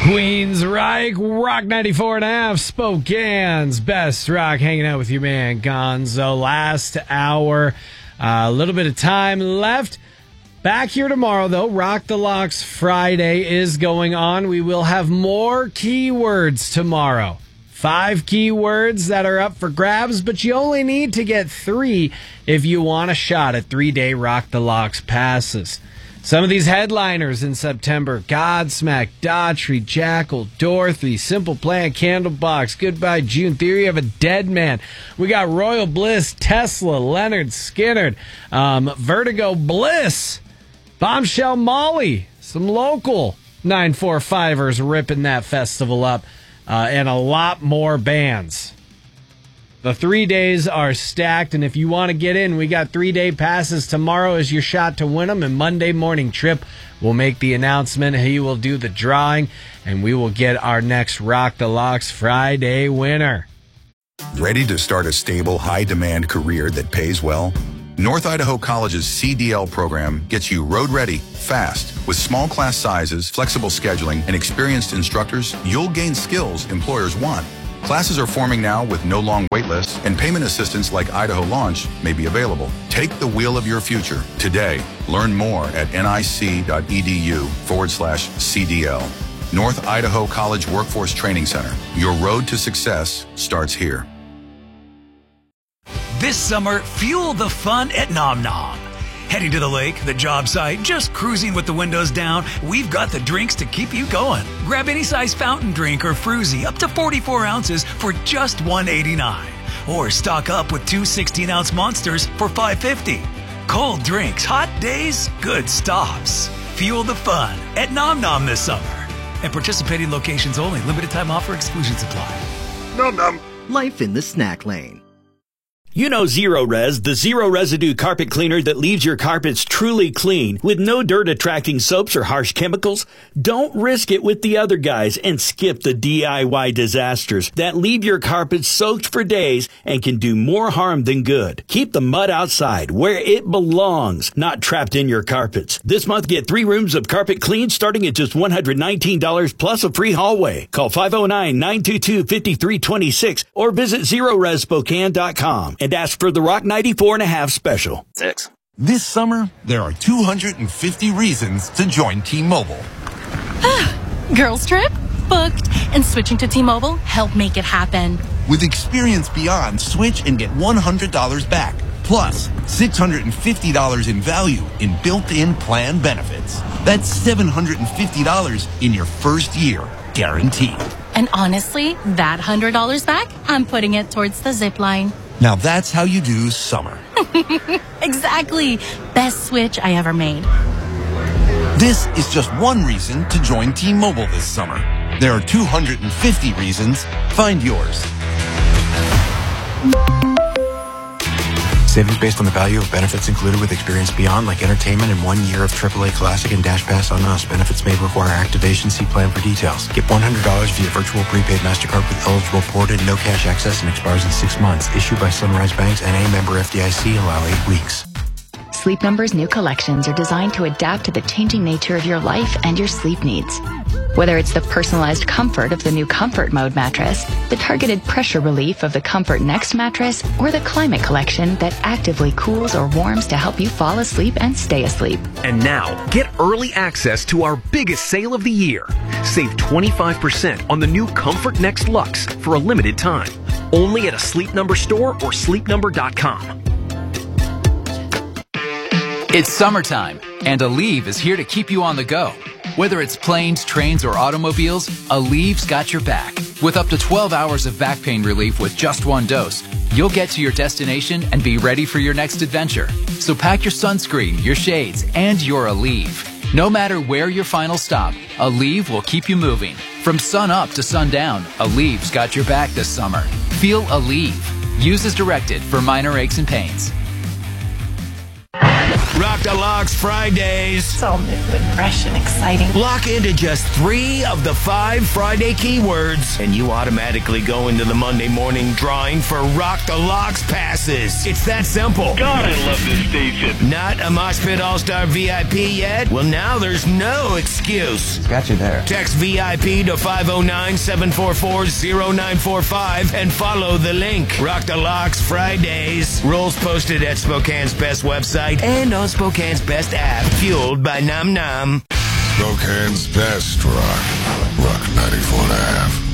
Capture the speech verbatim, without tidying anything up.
Queensryche, Rock ninety-four and a half, Spokane's best rock, hanging out with your man Gonzo. Last hour, a uh, little bit of time left. Back here tomorrow, though. Rock the Locks Friday is going on. We will have more keywords tomorrow. Five keywords that are up for grabs, but you only need to get three if you want a shot at three-day Rock the Locks passes. Some of these headliners in September: Godsmack, Daughtry, Jackal, Dorothy, Simple Plan, Candlebox, Goodbye June, Theory of a Dead Man. We got Royal Bliss, Tesla, Leonard Skinner, um, Vertigo Bliss, Bombshell Molly, some local nine four fivers ripping that festival up, uh, and a lot more bands. The three days are stacked, and if you want to get in, we got three-day passes. Tomorrow is your shot to win them, and Monday morning Trip will make the announcement. He will do the drawing, and we will get our next Rock the Locks Friday winner. Ready to start a stable, high-demand career that pays well? North Idaho College's C D L program gets you road-ready, fast. With small class sizes, flexible scheduling, and experienced instructors, you'll gain skills employers want. Classes are forming now with no long wait lists, and payment assistance like Idaho Launch may be available. Take the wheel of your future today. Learn more at nic.edu forward slash CDL. North Idaho College Workforce Training Center. Your road to success starts here. This summer, fuel the fun at Nom Nom. Heading to the lake, the job site, just cruising with the windows down, we've got the drinks to keep you going. Grab any size fountain drink or fruzy up to forty-four ounces for just one eighty-nine. Or stock up with two sixteen-ounce monsters for five fifty. Cold drinks, hot days, good stops. Fuel the fun at Nom Nom this summer. And participating locations only. Limited time offer, exclusions apply. Nom Nom. Life in the snack lane. You know Zero Res, the zero residue carpet cleaner that leaves your carpets truly clean with no dirt attracting soaps or harsh chemicals? Don't risk it with the other guys and skip the D I Y disasters that leave your carpets soaked for days and can do more harm than good. Keep the mud outside where it belongs, not trapped in your carpets. This month, get three rooms of carpet clean starting at just one hundred nineteen dollars plus a free hallway. Call five oh nine, nine two two, five three two six or visit zero res spokane dot com. And ask for the Rock ninety-four and a half special. Six. This summer, there are two hundred fifty reasons to join T-Mobile. Girls trip? Booked. And switching to T-Mobile helped make it happen. With Experience Beyond, switch and get one hundred dollars back. Plus, six hundred fifty dollars in value in built-in plan benefits. That's seven hundred fifty dollars in your first year, guaranteed. And honestly, that one hundred dollars back, I'm putting it towards the zip line. Now that's how you do summer. Exactly. Best switch I ever made. This is just one reason to join T-Mobile this summer. There are two hundred fifty reasons. Find yours. Savings based on the value of benefits included with Experience Beyond, like entertainment and one year of triple A Classic and Dash Pass on us. Benefits may require activation. See plan for details. Get one hundred dollars via virtual prepaid MasterCard with eligible ported, no cash access, and expires in six months. Issued by Sunrise Banks, N A member F D I C. Allow eight weeks. Sleep Number's new collections are designed to adapt to the changing nature of your life and your sleep needs. Whether it's the personalized comfort of the new Comfort Mode mattress, the targeted pressure relief of the Comfort Next mattress, or the Climate Collection that actively cools or warms to help you fall asleep and stay asleep. And now, get early access to our biggest sale of the year. Save twenty-five percent on the new Comfort Next Luxe for a limited time. Only at a Sleep Number store or sleep number dot com. It's summertime, and Aleve is here to keep you on the go. Whether it's planes, trains, or automobiles, Aleve's got your back. With up to twelve hours of back pain relief with just one dose, you'll get to your destination and be ready for your next adventure. So pack your sunscreen, your shades, and your Aleve. No matter where your final stop, Aleve will keep you moving. From sun up to sundown, Aleve's got your back this summer. Feel Aleve. Use as directed for minor aches and pains. Rock the Locks Fridays. It's all new and fresh and exciting. Lock into just three of the five Friday keywords, and you automatically go into the Monday morning drawing for Rock the Locks passes. It's that simple. God, I love this station. Not a Mosh Pit All-Star V I P yet? Well, now there's no excuse. Got you there. Text V I P to five oh nine, seven four four, oh nine four five and follow the link. Rock the Locks Fridays. Rules posted at Spokane's Best website and on Spokane's Best app. Fueled by Nom Nom. Spokane's Best Rock. Rock ninety-four and a half.